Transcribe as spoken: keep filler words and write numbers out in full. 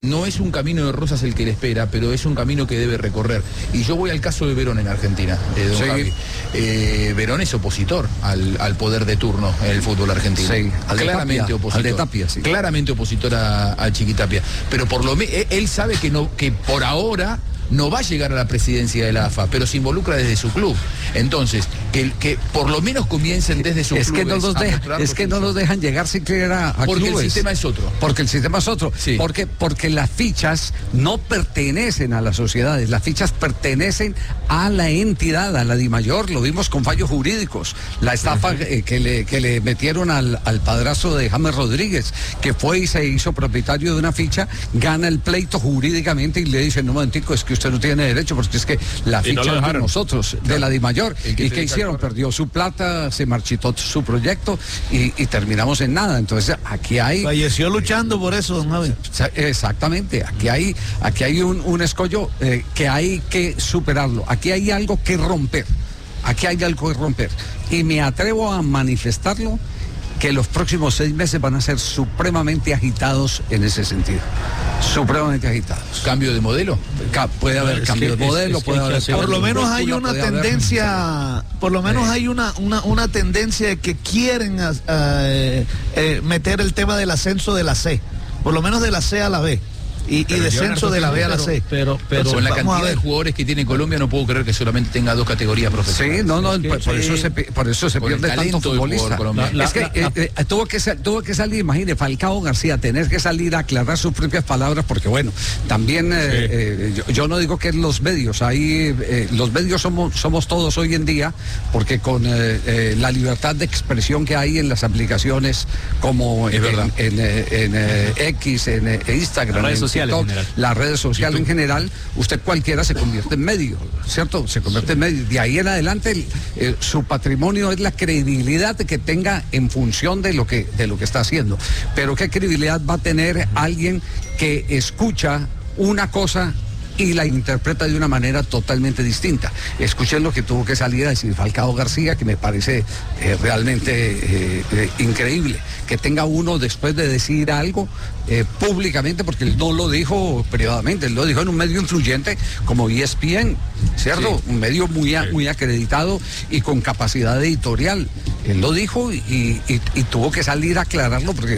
no es un camino de rosas el que le espera, pero es un camino que debe recorrer. Y yo voy al caso de Verón en Argentina, eh, don sí. Javi. Eh, Verón es opositor al, al poder de turno en el fútbol argentino. Sí, al de claramente Tapia, opositor. al de Tapia, sí. Claramente opositor a, a Chiquitapia. Pero por lo menos él sabe que no, que por ahora no va a llegar a la presidencia de la A F A, pero se involucra desde su club. Entonces, que, que por lo menos comiencen desde su es club. Que no los deja, es que no los dejan llegar siquiera a Porque clubes. el sistema es otro. Porque el sistema es otro. Sí. Porque, porque las fichas no pertenecen a las sociedades, las fichas pertenecen a la entidad, a la DIMAYOR. Lo vimos con fallos jurídicos. La estafa eh, que, le, que le metieron al, al padrastro de James Rodríguez, que fue y se hizo propietario de una ficha, gana el pleito jurídicamente y le dicen, no, momentico, es que usted no tiene derecho, porque es que la ficha no es de nosotros, claro, de la DIMAYOR. ¿Y qué hicieron? Perdió su plata, se marchitó su proyecto y, y terminamos en nada. Entonces, aquí hay... Falleció luchando por eso, don Javi. Exactamente. Aquí hay, aquí hay un, un escollo eh, que hay que superarlo. Aquí hay algo que romper. Aquí hay algo que romper. Y me atrevo a manifestarlo, que los próximos seis meses van a ser supremamente agitados en ese sentido. Supremamente agitados. ¿Cambio de modelo? Ca puede haber es cambio que, de modelo, es, es puede haber... Por lo menos hay una tendencia, haber... por lo menos eh. hay una, una, una tendencia de que quieren uh, eh, eh, meter el tema del ascenso de la C, por lo menos de la C a la B. Y, y descenso de la B a la C. Pero, pero, pero con la cantidad de jugadores que tiene Colombia no puedo creer que solamente tenga dos categorías profesionales. Sí, no, no, es que, por, por, sí, eso se, por eso se pierde tanto futbolista. La, la, es que la, eh, eh, tuvo que tuvo que salir, imagínate, Falcao García, tener que salir a aclarar sus propias palabras, porque bueno, también eh, sí. eh, yo, yo no digo que los medios, ahí eh, los medios somos, somos todos hoy en día, porque con eh, eh, la libertad de expresión que hay en las aplicaciones como es en, verdad. en, en, en eh, X, en eh, Instagram, las redes en sociales TikTok, en general. las redes sociales en general, usted cualquiera se convierte en medio, ¿cierto? Se convierte sí. en medio. De ahí en adelante el, eh, su patrimonio es la credibilidad que tenga en función de lo que, de lo que está haciendo. Pero ¿qué credibilidad va a tener alguien que escucha una cosa y la interpreta de una manera totalmente distinta? Escuchen lo que tuvo que salir a decir Falcao García, que me parece eh, realmente eh, eh, increíble, que tenga uno después de decir algo eh, públicamente, porque él no lo dijo privadamente, él lo dijo en un medio influyente como E S P N, ¿cierto? Sí. Un medio muy, a, muy acreditado y con capacidad editorial. Él lo dijo y, y, y tuvo que salir a aclararlo, porque